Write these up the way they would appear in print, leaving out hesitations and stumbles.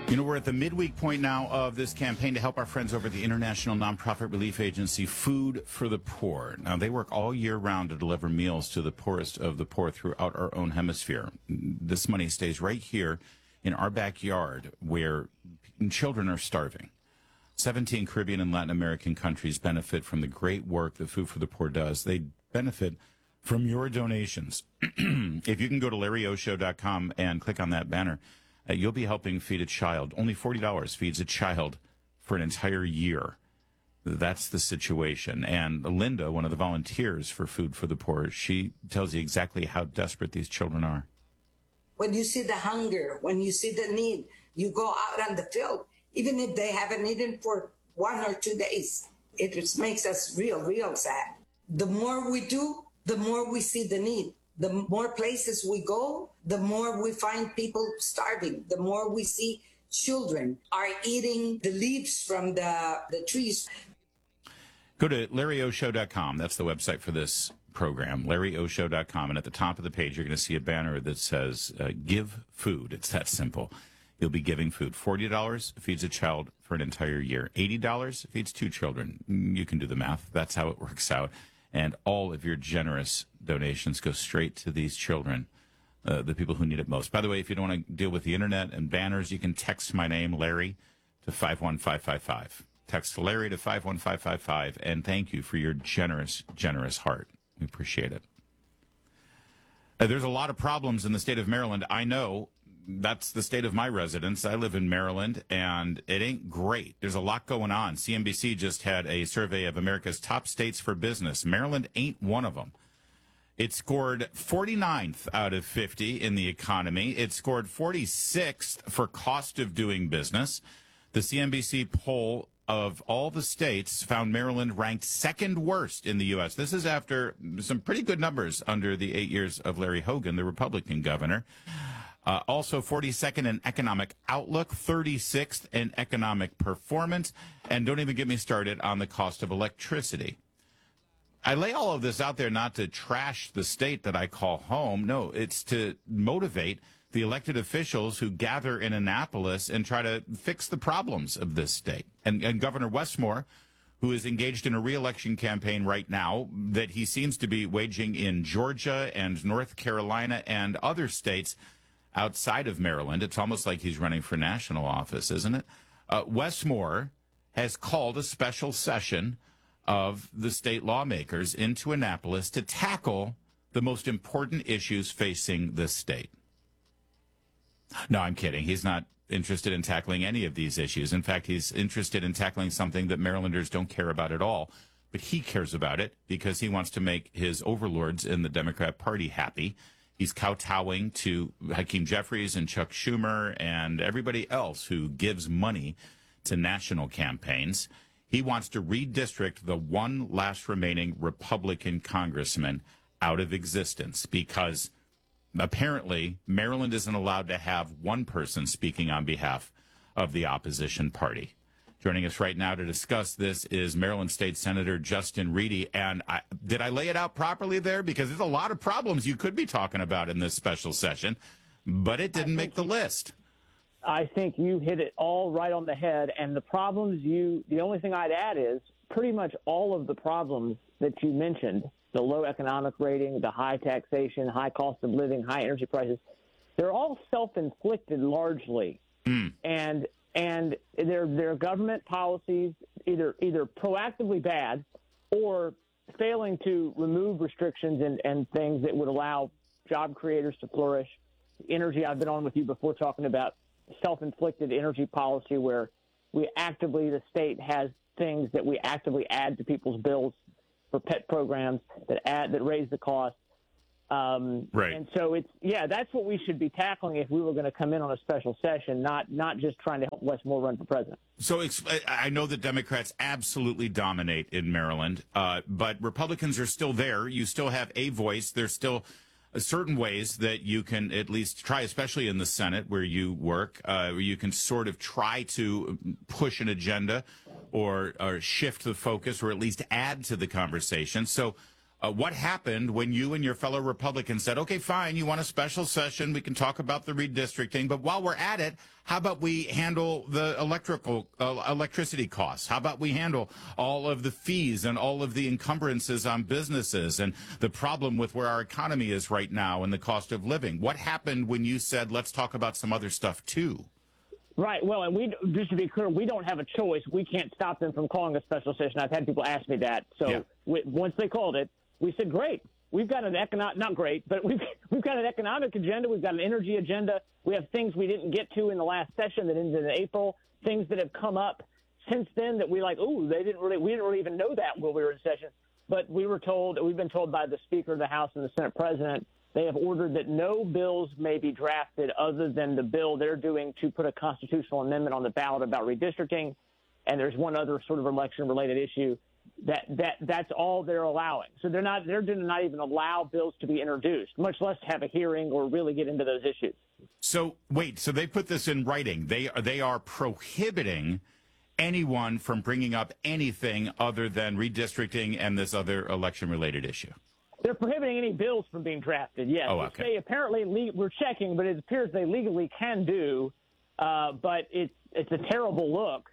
You know, we're at the midweek point now of this campaign to help our friends over at the international nonprofit relief agency Food for the Poor. Now, they work all year round to deliver meals to the poorest of the poor throughout our own hemisphere. This money stays right here in our backyard where children are starving. 17 Caribbean and Latin American countries benefit from the great work that Food for the Poor does. They benefit from your donations. If you can go to LarryOshow.com and click on that banner, you'll be helping feed a child. Only $40 feeds a child for an entire year. That's the situation. And Linda, one of the volunteers for Food for the Poor, she tells you exactly how desperate these children are. When you see the hunger, when you see the need, you go out on the field, even if they haven't eaten for 1 or 2 days. It just makes us real sad. The more we do, the more we see the need. The more places we go, the more we find people starving. The more we see children are eating the leaves from the trees. Go to LarryOshow.com. That's the website for this program, LarryOshow.com. And at the top of the page, you're going to see a banner that says, Give Food. It's that simple. You'll be giving food. $40 feeds a child for an entire year. $80 feeds 2 children. You can do the math. That's how it works out. And all of your generous donations go straight to these children, the people who need it most. By the way, if you don't want to deal with the internet and banners, you can text my name, Larry, to 51555. Text Larry to 51555, and thank you for your generous heart. We appreciate it. There's a lot of problems in the state of Maryland. I know. That's the state of my residence. I live in Maryland, and it ain't great. There's a lot going on. CNBC just had a survey of America's top states for business. Maryland ain't one of them. It scored 49th out of 50 in the economy. It scored 46th for cost of doing business. The CNBC poll of all the states found Maryland ranked second worst in the U.S. This is after some pretty good numbers under the 8 years of Larry Hogan, the Republican governor. Also 42nd in economic outlook, 36th in economic performance, and don't even get me started on the cost of electricity. I lay all of this out there not to trash the state that I call home. No, it's to motivate the elected officials who gather in Annapolis and try to fix the problems of this state. And Governor Westmore, who is engaged in a re-election campaign right now that he seems to be waging in Georgia and North Carolina and other states outside of Maryland. It's almost like he's running for national office, isn't it? Westmore has called a special session of the state lawmakers into Annapolis to tackle the most important issues facing this state. No, I'm kidding. He's not interested in tackling any of these issues. In fact, he's interested in tackling something that Marylanders don't care about at all. But he cares about it because he wants to make his overlords in the Democrat Party happy. He's kowtowing to Hakeem Jeffries and Chuck Schumer and everybody else who gives money to national campaigns. He wants to redistrict the one last remaining Republican congressman out of existence because apparently Maryland isn't allowed to have one person speaking on behalf of the opposition party. Joining us right now to discuss this is Maryland State Senator Justin Reedy. And did I lay it out properly there? Because there's a lot of problems you could be talking about in this special session, but it didn't make the list. I think you hit it all right on the head. And the problems the only thing I'd add is pretty much all of the problems that you mentioned, the low economic rating, the high taxation, high cost of living, high energy prices, they're all self-inflicted largely. And their government policies either proactively bad or failing to remove restrictions and things that would allow job creators to flourish. Energy, I've been on with you before talking about self-inflicted energy policy where the state has things that we actively add to people's bills for pet programs that raise the cost. Right. And so that's what we should be tackling if we were going to come in on a special session, not just trying to help Westmore run for president. So I know that Democrats absolutely dominate in Maryland, but Republicans are still there. You still have a voice. There's still certain ways that you can at least try, especially in the Senate where you work, where you can sort of try to push an agenda or shift the focus or at least add to the conversation. So What happened when you and your fellow Republicans said, okay, fine, you want a special session, we can talk about the redistricting, but while we're at it, how about we handle the electricity costs? How about we handle all of the fees and all of the encumbrances on businesses and the problem with where our economy is right now and the cost of living? What happened when you said, let's talk about some other stuff too? Right. Well, and just to be clear, we don't have a choice. We can't stop them from calling a special session. I've had people ask me that. So once they called it, we said, great. We've got an not great, but we've got an economic agenda. We've got an energy agenda. We have things we didn't get to in the last session that ended in April, things that have come up since then that we we didn't really even know that while we were in session. But we've been told by the Speaker of the House and the Senate President, they have ordered that no bills may be drafted other than the bill they're doing to put a constitutional amendment on the ballot about redistricting. And there's one other sort of election-related issue that's all they're allowing. So they're going to not even allow bills to be introduced, much less have a hearing or really get into those issues. So wait, so they put this in writing. They are prohibiting anyone from bringing up anything other than redistricting and this other election-related issue. They're prohibiting any bills from being drafted, yes. Oh, okay. They apparently, we're checking, but it appears they legally can do, but it's a terrible look.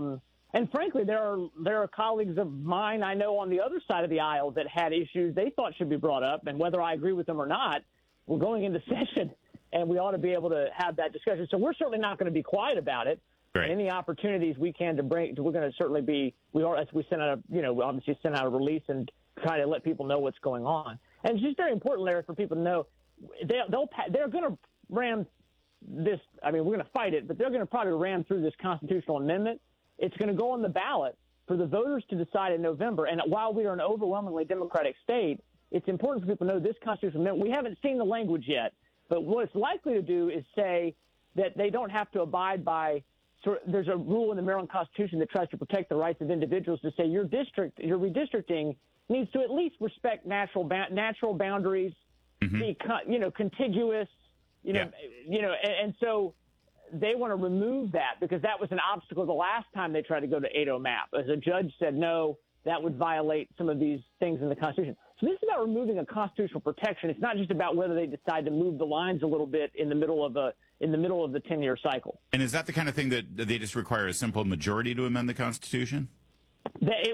And frankly, there are colleagues of mine I know on the other side of the aisle that had issues they thought should be brought up, and whether I agree with them or not, we're going into session, and we ought to be able to have that discussion. So we're certainly not going to be quiet about it. Right. Any opportunities we can to bring, we're going to certainly be. We sent out we obviously sent out a release and try to let people know what's going on. And it's just very important, Larry, for people to know they're going to ram this. I mean, we're going to fight it, but they're going to probably ram through this constitutional amendment. It's going to go on the ballot for the voters to decide in November. And while we are an overwhelmingly Democratic state, it's important for people to know this constitutional amendment. We haven't seen the language yet, but what it's likely to do is say that they don't have to abide by. So there's a rule in the Maryland Constitution that tries to protect the rights of individuals to say your redistricting needs to at least respect natural boundaries, be contiguous, and so they want to remove that because that was an obstacle the last time they tried to go to 8-0 map. As a judge said, no, that would violate some of these things in the Constitution. So this is about removing a constitutional protection. It's not just about whether they decide to move the lines a little bit in the middle of the 10-year cycle. And is that the kind of thing that they just require a simple majority to amend the Constitution? They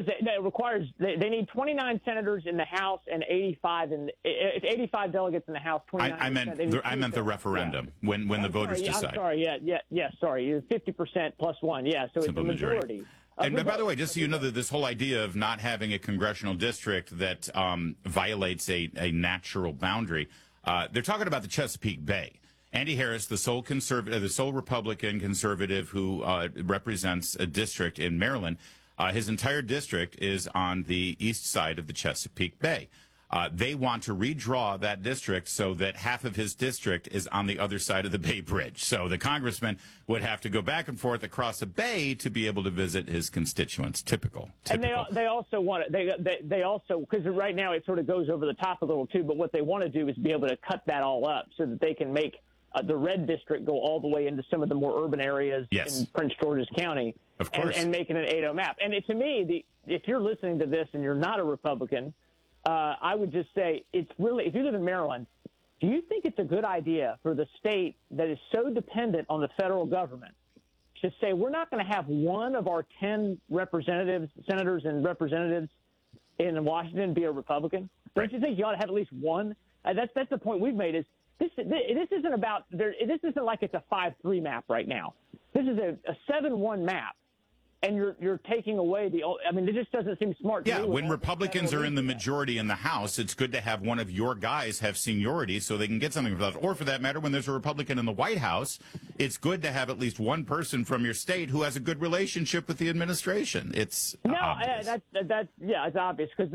need 29 senators in the House and 85 delegates in the House. 29. I meant the referendum when the voters decide. I'm sorry. Sorry. 50% plus one. Yeah. So Simple it's a majority. And by the way, just so you know, that this whole idea of not having a congressional district that violates a natural boundary, they're talking about the Chesapeake Bay. Andy Harris, the sole Republican conservative who represents a district in Maryland, his entire district is on the east side of the Chesapeake Bay. They want to redraw that district so that half of his district is on the other side of the Bay Bridge. So the congressman would have to go back and forth across the bay to be able to visit his constituents. Typical. And they also want they also, because right now it sort of goes over the top a little too, but what they want to do is be able to cut that all up so that they can make the red district go all the way into some of the more urban areas in Prince George's County, of course, and make it an 8-0 map. And to me, if you're listening to this and you're not a Republican, I would just say it's really, if you live in Maryland, do you think it's a good idea for the state that is so dependent on the federal government to say we're not going to have one of our 10 senators and representatives in Washington be a Republican? Right. Don't you think you ought to have at least one? That's the point we've made is this isn't about this isn't like it's a 5-3 map right now. This is a 7-1 map. And you're taking away it just doesn't seem smart to me. Yeah, when Republicans are in the majority in the House, it's good to have one of your guys have seniority so they can get something from that. Or for that matter, when there's a Republican in the White House, it's good to have at least one person from your state who has a good relationship with the administration. It's obvious. It's obvious because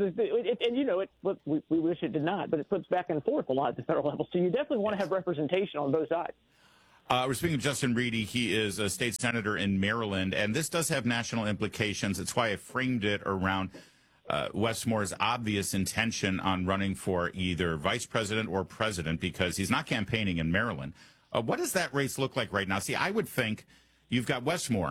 we wish it did not, but it flips back and forth a lot at the federal level. So you definitely want to have representation on both sides. We're speaking of Justin Reedy. He is a state senator in Maryland, and this does have national implications. It's why I framed it around Wes Moore's obvious intention on running for either vice president or president because he's not campaigning in Maryland. What does that race look like right now? See, I would think you've got Wes Moore,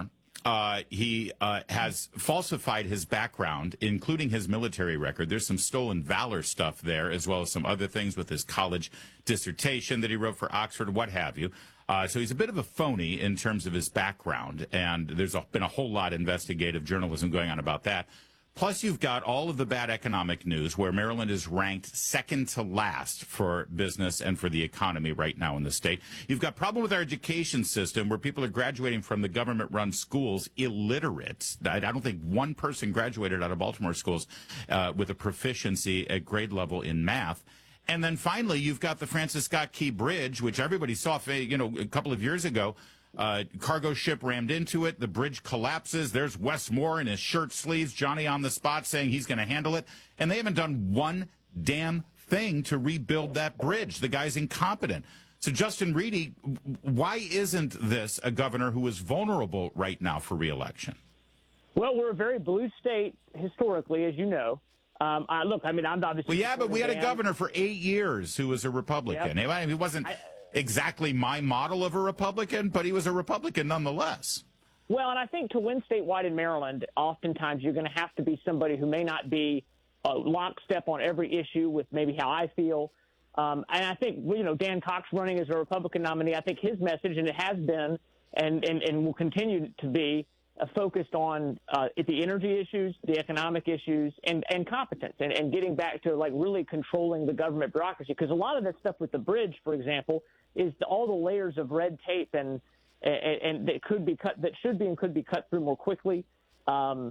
he has falsified his background, including his military record. There's some stolen valor stuff there, as well as some other things with his college dissertation that he wrote for Oxford, what have you. So he's a bit of a phony in terms of his background, and there's been a whole lot of investigative journalism going on about that. Plus, you've got all of the bad economic news where Maryland is ranked second to last for business and for the economy right now in the state. You've got problem with our education system where people are graduating from the government-run schools illiterate. I don't think one person graduated out of Baltimore schools with a proficiency at grade level in math. And then finally, you've got the Francis Scott Key Bridge, which everybody saw, a couple of years ago. Cargo ship rammed into it. The bridge collapses. There's Wes Moore in his shirt sleeves, Johnny on the spot saying he's going to handle it. And they haven't done one damn thing to rebuild that bridge. The guy's incompetent. So, Justin Reedy, why isn't this a governor who is vulnerable right now for re-election? Well, we're a very blue state historically, as you know. I'm obviously. Well, yeah, but we had a governor for 8 years who was a Republican. Yep. He wasn't exactly my model of a Republican, but he was a Republican nonetheless. Well, and I think to win statewide in Maryland, oftentimes you're going to have to be somebody who may not be lockstep on every issue with maybe how I feel. And I think, Dan Cox running as a Republican nominee, I think his message, and it has been and will continue to be, focused on the energy issues, the economic issues, and competence, and getting back to really controlling the government bureaucracy. Because a lot of that stuff with the bridge, for example, is all the layers of red tape and that could be cut, that should be and could be cut through more quickly. And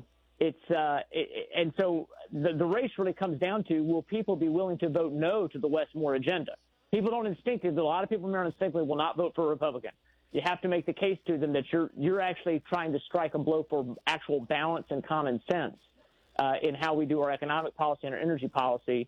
so the race really comes down to, will people be willing to vote no to the Wes Moore agenda? People don't instinctively, a lot of people in Maryland instinctively will not vote for a Republican. You have to make the case to them that you're actually trying to strike a blow for actual balance and common sense in how we do our economic policy and our energy policy.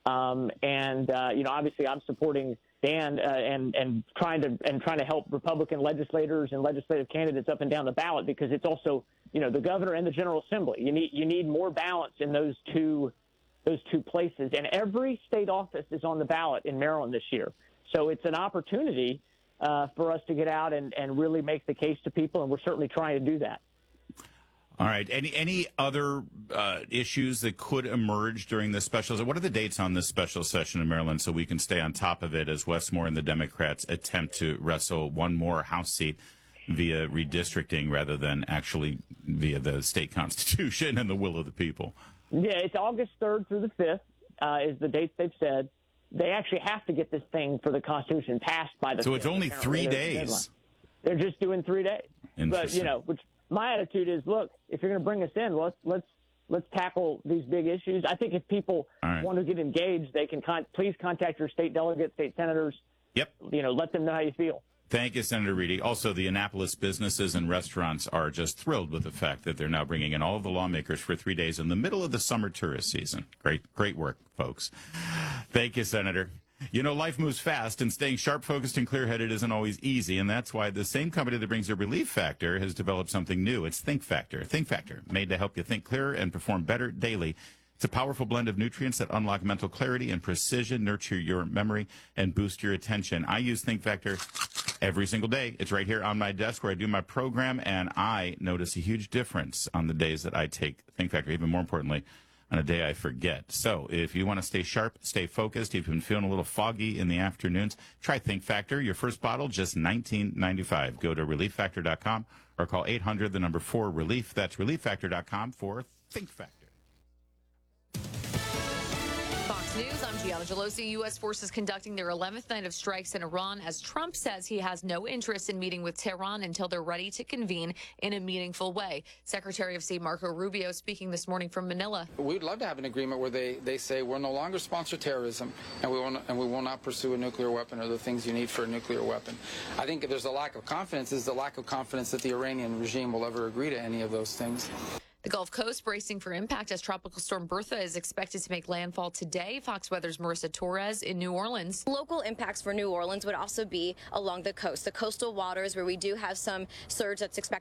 Obviously, I'm supporting Dan and trying to help Republican legislators and legislative candidates up and down the ballot, because it's also the governor and the General Assembly. You need more balance in those two places, and every state office is on the ballot in Maryland this year. So it's an opportunity for us to get out and really make the case to people, and we're certainly trying to do that. All right. Any other issues that could emerge during this special? What are the dates on this special session in Maryland so we can stay on top of it as Wes Moore and the Democrats attempt to wrestle one more House seat via redistricting rather than actually via the state constitution and the will of the people? Yeah, it's August 3rd through the 5th is the dates they've said. They actually have to get this thing for the Constitution passed by the. So it's only 3 days. They're just doing 3 days. But which my attitude is, look, if you're going to bring us in, let's tackle these big issues. I think if people want to get engaged, they can please contact your state delegates, state senators. Yep. Let them know how you feel. Thank you, Senator Reedy. Also, the Annapolis businesses and restaurants are just thrilled with the fact that they're now bringing in all of the lawmakers for 3 days in the middle of the summer tourist season. Great work, folks. Thank you, Senator. Life moves fast, and staying sharp, focused, and clear-headed isn't always easy, and that's why the same company that brings you Relief Factor has developed something new. It's Think Factor. Think Factor, made to help you think clearer and perform better daily. It's a powerful blend of nutrients that unlock mental clarity and precision, nurture your memory, and boost your attention. I use Think Factor every single day. It's right here on my desk where I do my program, and I notice a huge difference on the days that I take Think Factor, even more importantly, on a day I forget. So if you want to stay sharp, stay focused, if you've been feeling a little foggy in the afternoons, try Think Factor. Your first bottle, just $19.95. Go to ReliefFactor.com or call 800-4-RELIEF. That's ReliefFactor.com for Think Factor. Fox News, I'm Gianna Gelosi. U.S. forces conducting their 11th night of strikes in Iran as Trump says he has no interest in meeting with Tehran until they're ready to convene in a meaningful way. Secretary of State Marco Rubio speaking this morning from Manila. We'd love to have an agreement where they say we'll no longer sponsor terrorism and we will not pursue a nuclear weapon or the things you need for a nuclear weapon. I think if there's a lack of confidence, is the lack of confidence that the Iranian regime will ever agree to any of those things. The Gulf Coast bracing for impact as Tropical Storm Bertha is expected to make landfall today. Fox Weather's Marissa Torres in New Orleans. Local impacts for New Orleans would also be along the coast, the coastal waters where we do have some surge that's expected